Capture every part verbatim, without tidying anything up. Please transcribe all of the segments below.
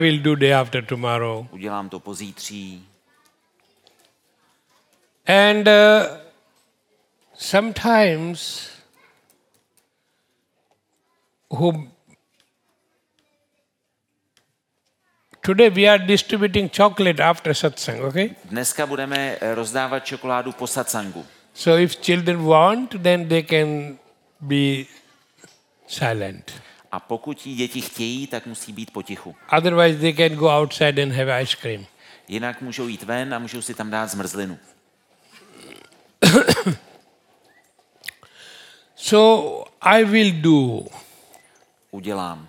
will do day after tomorrow. Udělám to pozítří. And uh, sometimes who today we are distributing chocolate after satsang, okay? Dneska budeme rozdávat čokoládu po satsangu. So if children want, then they can be silent. A pokud ti děti chtějí, tak musí být potichu. Otherwise they can go outside and have ice cream. Jinak můžou jít ven a můžou si tam dát zmrzlinu. So I will do Udělám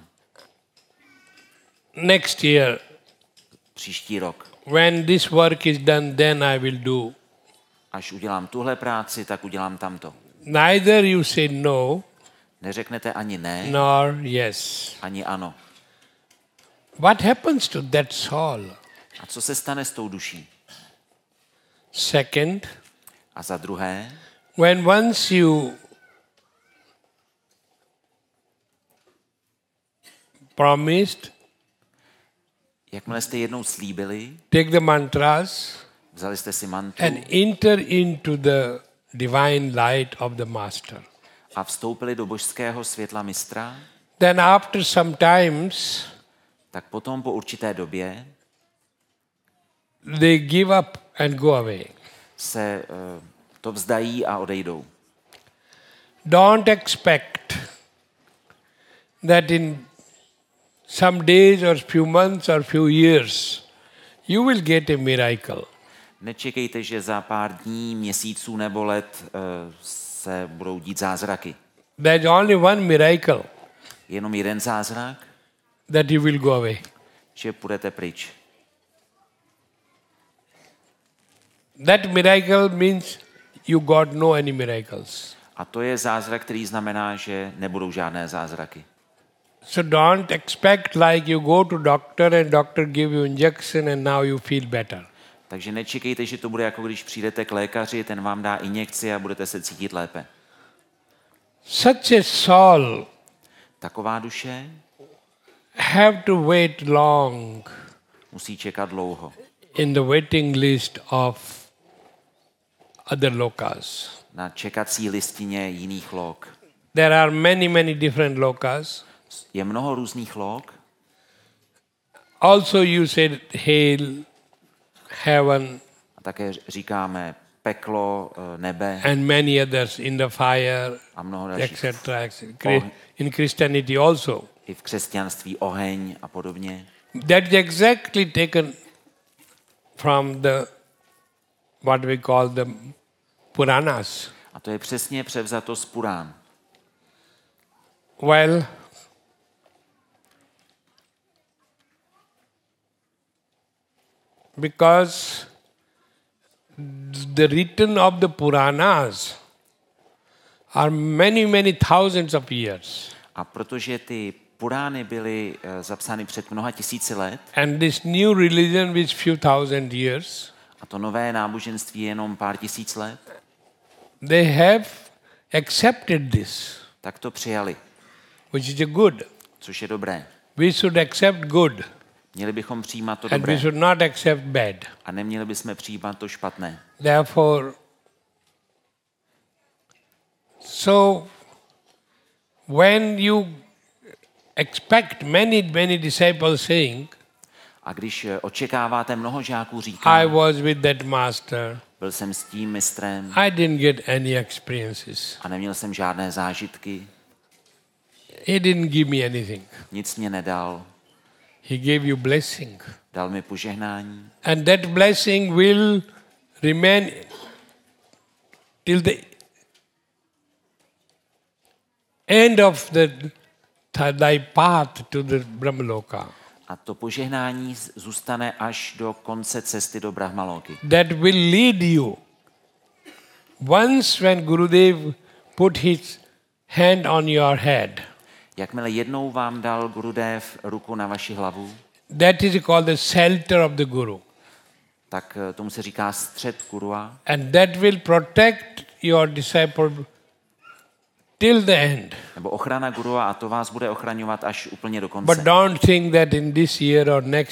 next year. příští rok. When this work is done, then I will do. Až udělám tuhle práci, tak udělám tamto. Neither you say no, Neřeknete ani ne, nor yes. ani ano. What happens to that soul? A co se stane s tou duší? Second, A za druhé, when once you promised, jakmile jste jednou slíbili, take the mantras vzali jste si mantru and enter into the divine light of the master. a vstoupili do božského světla mistra, Then after some times, tak potom po určité době they give up and go away. se uh, to vzdají a odejdou. Don't expect that in some days or few months or few years you will get a miracle. Nečekejte, že za pár dní, měsíců nebo let uh, se budou dít zázraky. There's only one miracle, Jenom jeden zázrak, that you will go away. že půjdete pryč. That miracle means you got no any miracles. A to je zázrak, který znamená, že nebudou žádné zázraky. So don't expect like you go to doctor and doctor give you injection and now you feel better. Takže nečekejte, že to bude jako když přijdete k lékaři, ten vám dá injekci a budete se cítit lépe. Such a soul Taková duše have to wait long musí čekat dlouho in the waiting list of other lokas. na čekací listině jiných lok. There are many, many different lokas. Je mnoho různých lok. Also you said hell, heaven, A také říkáme peklo, nebe and many others in the fire, a mnoho dalších. et cetera et cetera. In Christianity also. I v křesťanství oheň a podobně. That is exactly taken from the, what we call the Puranas. A to je přesně převzato z Purán. Well, because the written of the Puranas are many, many thousands of years. A protože ty Purány byly uh, zapsány před mnoha tisíci let, And this new religion with few thousand years, a to nové náboženství je jenom pár tisíc let, they have accepted this, tak to přijali, which is a good. což je dobré. We should accept good Měli bychom přijímat to and we dobré should not accept bad. a neměli bychom přijímat to špatné. Therefore, so when you expect many, many disciples saying, A když eh, očekáváte, mnoho žáků I říká, was with that master, byl jsem s tím mistrem I didn't get any experiences. a neměl jsem žádné zážitky, He didn't give me anything. nic mě nedal, He gave you blessing. dal mi požehnání And that blessing will remain till the end of the thy path to the Brahmaloka. a to požehnání zůstane až do konce cesty do Brahmaloky. That will lead you. Once when Gurudev put his hand on your head, Jakmile jednou vám dal Gurudev ruku na vaši hlavu, that is called the shelter of the Guru. tak eh, tomu se říká střed Gurua And that will protect your disciple till the end. Nebo ochrana guru a to vás bude ochraňovat až úplně do konce. But don't think that in this year or next